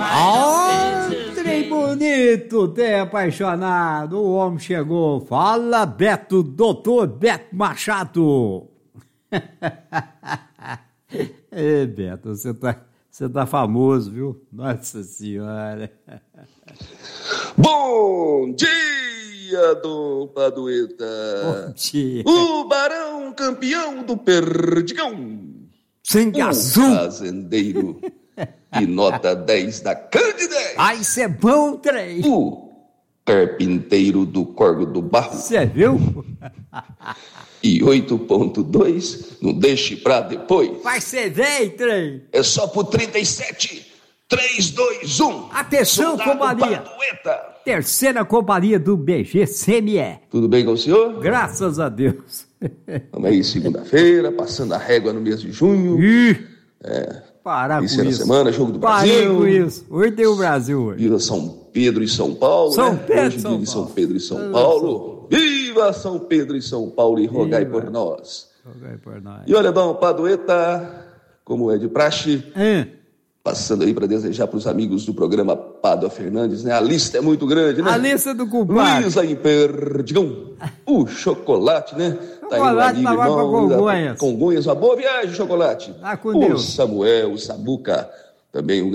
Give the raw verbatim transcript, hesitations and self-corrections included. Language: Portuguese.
Ah, trem bonito, trem apaixonado, o homem chegou. Fala, Beto, doutor Beto Machado. Ê, Beto, você tá, você tá famoso, viu? Nossa Senhora. Bom dia, Dom Padueta. Bom dia. O Barão campeão do Perdigão. Sangue azul. Fazendeiro. E nota dez da Candidez. Ai, isso é bom, trem. O carpinteiro do Corgo do Barro. Você viu? E oito ponto dois, não deixe pra depois. Vai ser bem, trem. É só pro trinta e sete, três, dois, um. Atenção, companhia. Padueta. Terceira companhia do B G C M E. Tudo bem com o senhor? Graças a Deus. Vamos aí, segunda-feira, passando a régua no mês de junho. Ih, É, parar com isso é na isso. semana, jogo do Parei Brasil. com isso. Hoje tem o Brasil hoje. Viva São Pedro e São Paulo, São né? Pedro Hoje e dia São de São Paulo. Pedro e São Viva Paulo. Viva São Pedro e São Paulo e rogai Viva. por nós. Rogai por nós. E olha, Dom Padueta, como é de praxe, Hã? passando aí para desejar para os amigos do programa Pádua Fernandes, né? A lista é muito grande, né? A lista do compadre. Luiz lá em Perdigão, o chocolate, né? Tá indo Chocolate ali, tá lá pra irmão, Congonhas. Congonhas, uma boa viagem, chocolate. Tá com o Deus. Samuel, o Samuca, também um